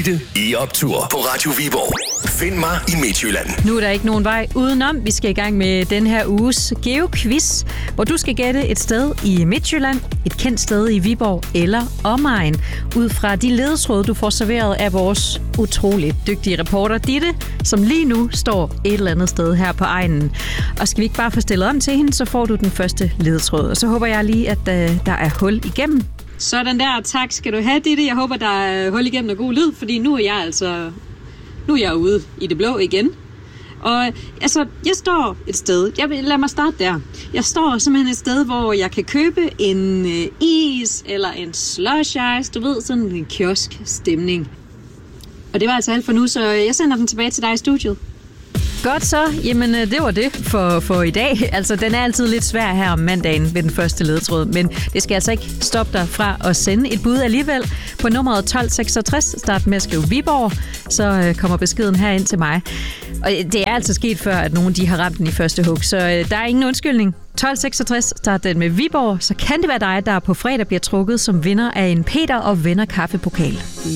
Ditte i optur på Radio Viborg. Find mig i Midtjylland. Nu er der ikke nogen vej udenom. Vi skal i gang med den her uges GeoQuiz, hvor du skal gætte et sted i Midtjylland, et kendt sted i Viborg eller omegn, ud fra de ledetråde, du får serveret af vores utroligt dygtige reporter Ditte, som lige nu står et eller andet sted her på egnen. Og skal vi ikke bare få stillet om til hende, så får du den første ledetråd. Og så håber jeg lige, at der er hul igennem. Sådan der. Tak skal du have, Ditte. Jeg håber, der er hul igennem og god lyd, fordi nu er jeg ude i det blå igen. Og altså, jeg står et sted. Lad mig starte der. Jeg står simpelthen et sted, hvor jeg kan købe en is eller en slush ice. Du ved, sådan en kiosk-stemning. Og det var altså alt for nu, så jeg sender den tilbage til dig i studiet. Godt så. Jamen, det var det for i dag. Altså, den er altid lidt svær her om mandagen ved den første ledetråd, men det skal altså ikke stoppe dig fra at sende et bud alligevel på nummeret 1266. Start med at skrive Viborg, så kommer beskeden her ind til mig. Og det er altså sket før, at nogen de har ramt den i første hug, så der er ingen undskyldning. 1266, start den med Viborg, så kan det være dig, der på fredag bliver trukket som vinder af en Peter og Venner kaffepokal.